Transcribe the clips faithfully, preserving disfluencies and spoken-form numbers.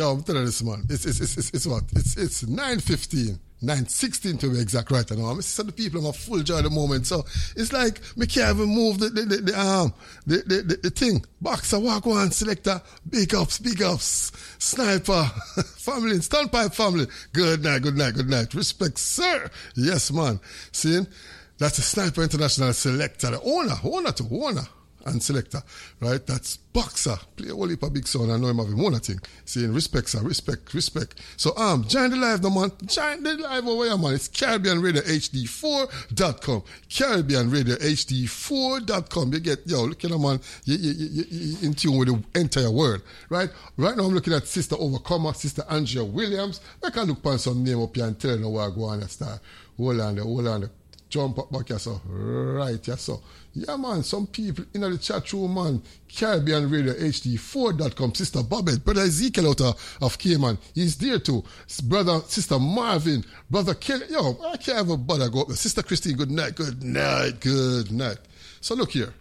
yo, I'm telling you this, man. It's, it's, it's, it's, it's what? It's, it's nine fifteen. nine sixteen to be exact right now. I'm seeing the people have a full joy at the moment. So it's like me can't even move the the, the, the arm, the, the, the, the thing. Boxer, walk on, selector, big ups, big ups, sniper, family, standpipe family. Good night, good night, good night. Respect, sir. Yes, man. See, that's a Sniper International selector, the owner, owner to owner. And selector, right? That's Boxer. Play a whole heap of big son. I know him having one thing. Saying respect, sir. Respect, respect. So, um, join the live, no man. Join the live over here, man. It's Caribbean Radio H D four dot com. Caribbean Radio H D four dot com. You get, yo, look at them, man. You, you, you, you in tune with the entire world, right? Right now, I'm looking at Sister Overcomer, Sister Andrea Williams. I can look upon some name up here and tell you where I go on and start. Hold on there, hold on there. Jump up back here, so. Right, yeah, so. Yeah, man, some people in the chat room, man. Caribbean Radio H D four dot com. Sister Bobette, Brother Ezekiel out of, of Cayman. He's there too. Brother, Sister Marvin, Brother Kelly. Yo, I can't even bother go up there. Sister Christine, good night, good night, good night. So look here.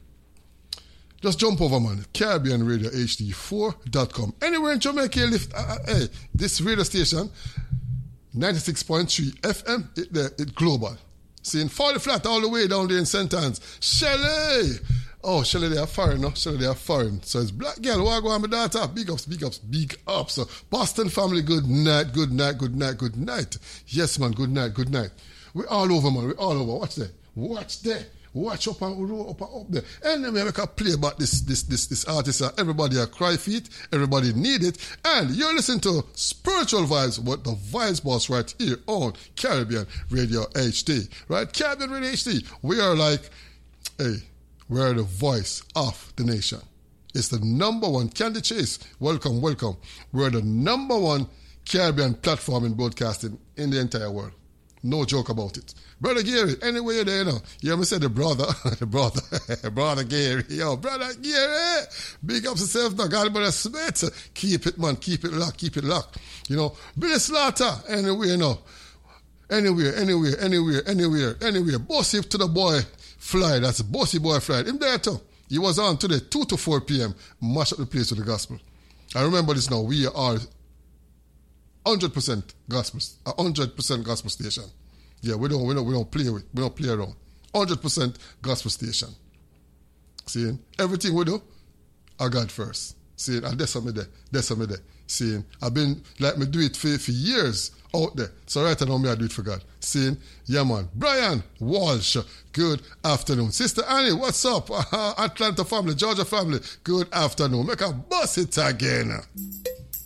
Just jump over, man. Caribbean Radio H D four dot com. Anywhere in Jamaica, lift. Uh, uh, hey, this radio station, ninety-six point three F M, it, it, it global. Seeing forty flat all the way down there in Saint Anne's. Shelly! Oh, Shelly, they are foreign, no? Shelly, they are foreign. So it's black girl. What go on my daughter? Big ups, big ups, big ups. So Boston family, good night, good night, good night, good night. Yes, man, good night, good night. We're all over, man. We're all over. Watch there. Watch there. Watch up and up and up there. And then we make a play about this this this this artist. Everybody a cry feet. Everybody need it. And you're listening to Spiritual Vibes with the Vibes Boss right here on Caribbean Radio H D. Right? Caribbean Radio H D. We are like, hey, we're the voice of the nation. It's the number one. Candy Chase, welcome, welcome. We're the number one Caribbean platform in broadcasting in the entire world. No joke about it. Brother Gary, anywhere you're there, you know. You ever said the brother, the brother, brother Gary. Yo, brother Gary, big up yourself now. God, brother Smith. Keep it, man. Keep it locked. Keep it locked. You know, Billy Slaughter, anywhere, you know. Anywhere, anywhere, anywhere, anywhere, anywhere. Bossy to the boy Fly. That's Bossy Boy Fly. Him there, too. He was on today, two to four p.m. Mash up the place with the gospel. I remember this now. We are one hundred percent gospel, one hundred percent gospel station. Yeah, we don't, we don't, we don't play with, we don't play around. one hundred percent gospel station. Seeing everything we do, I God first. Seeing, and that's what me there, that's what me there. Seeing, I've been like me do it for, for years out there. So right now me I do it for God. Seeing, yeah man, Brian Walsh, good afternoon. Sister Annie, what's up? Atlanta family, Georgia family, good afternoon. Make a bust it again.